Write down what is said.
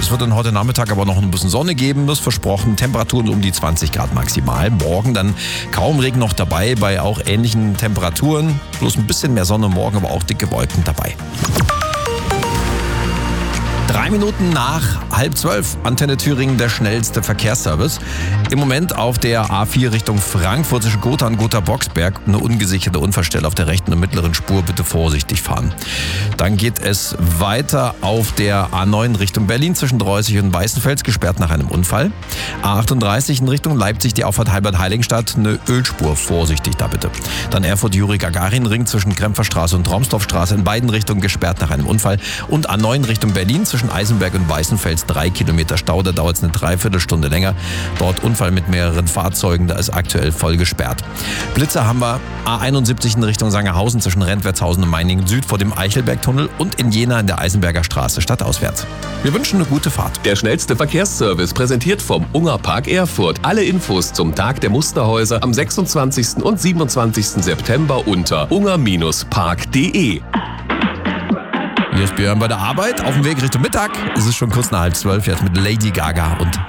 Es wird dann heute Nachmittag aber noch ein bisschen Sonne geben, das versprochen. Temperaturen um die 20 Grad maximal. Morgen dann kaum Regen noch dabei, bei auch ähnlichen Temperaturen. Bloß ein bisschen mehr Sonne morgen, aber auch dicke Wolken dabei. 3 Minuten nach 11:30, Antenne Thüringen, der schnellste Verkehrsservice. Im Moment auf der A4 Richtung Frankfurt zwischen Gotha und Gotha-Boxberg eine ungesicherte Unfallstelle auf der rechten und mittleren Spur. Bitte vorsichtig fahren. Dann geht es weiter auf der A9 Richtung Berlin zwischen Dreußig und Weißenfels, gesperrt nach einem Unfall. A38 in Richtung Leipzig, die Auffahrt Heilbad-Heiligenstadt, eine Ölspur. Vorsichtig da bitte. Dann Erfurt-Juri-Gagarin-Ring zwischen Krempferstraße und Traumsdorfstraße in beiden Richtungen gesperrt nach einem Unfall. Und A9 Richtung Berlin zwischen Eisenberg und Weißenfels 3 Kilometer Stau, da dauert es eine Dreiviertelstunde länger. Dort Unfall mit mehreren Fahrzeugen, da ist aktuell voll gesperrt. Blitzer haben wir A71 in Richtung Sangerhausen zwischen Rentwertshausen und Meiningen Süd vor dem Eichelbergtunnel und in Jena in der Eisenberger Straße stadtauswärts. Wir wünschen eine gute Fahrt. Der schnellste Verkehrsservice präsentiert vom Ungerpark Erfurt. Alle Infos zum Tag der Musterhäuser am 26. und 27. September unter unger-park.de. Hier ist Björn bei der Arbeit. Auf dem Weg Richtung Mittag ist es schon kurz nach 11:30, jetzt mit Lady Gaga und